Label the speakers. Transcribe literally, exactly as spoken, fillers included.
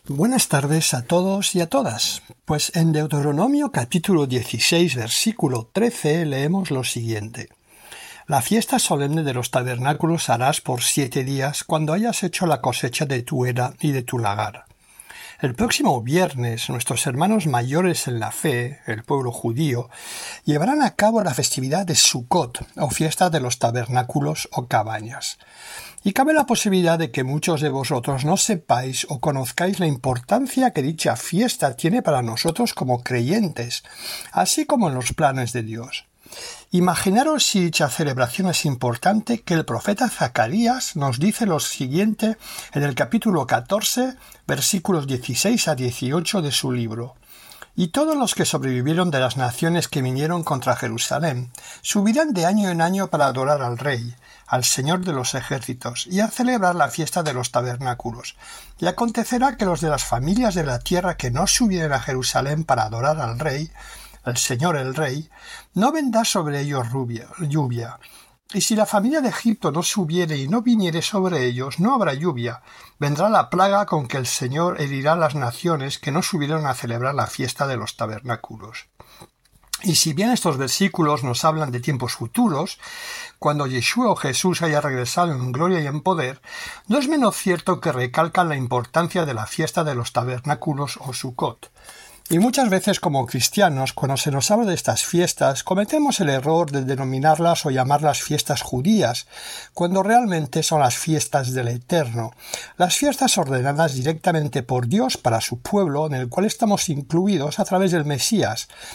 Speaker 1: Buenas tardes a todos y a todas. Pues en Deuteronomio capítulo dieciséis versículo trece leemos lo siguiente. La fiesta solemne de los tabernáculos harás por siete días cuando hayas hecho la cosecha de tu era y de tu lagar. El próximo viernes nuestros hermanos mayores en la fe, el pueblo judío, llevarán a cabo la festividad de Sukkot, o fiesta de los tabernáculos o cabañas. Y cabe la posibilidad de que muchos de vosotros no sepáis o conozcáis la importancia que dicha fiesta tiene para nosotros como creyentes, así como en los planes de Dios. Imaginaros si dicha celebración es importante, que el profeta Zacarías nos dice lo siguiente en el capítulo catorce, versículos dieciséis a dieciocho de su libro. Y todos los que sobrevivieron de las naciones que vinieron contra Jerusalén subirán de año en año para adorar al Rey, al Señor de los ejércitos, y a celebrar la fiesta de los tabernáculos. Y acontecerá que los de las familias de la tierra que no subieren a Jerusalén para adorar al Rey, el Señor el Rey, no vendrá sobre ellos rubia, lluvia. Y si la familia de Egipto no subiere y no viniere sobre ellos, no habrá lluvia. Vendrá la plaga con que el Señor herirá a las naciones que no subieron a celebrar la fiesta de los tabernáculos. Y si bien estos versículos nos hablan de tiempos futuros, cuando Yeshua o Jesús haya regresado en gloria y en poder, no es menos cierto que recalcan la importancia de la fiesta de los tabernáculos o Sukkot. Y muchas veces como cristianos, cuando se nos habla de estas fiestas, cometemos el error de denominarlas o llamarlas fiestas judías, cuando realmente son las fiestas del Eterno, las fiestas ordenadas directamente por Dios para su pueblo, en el cual estamos incluidos a través del Mesías,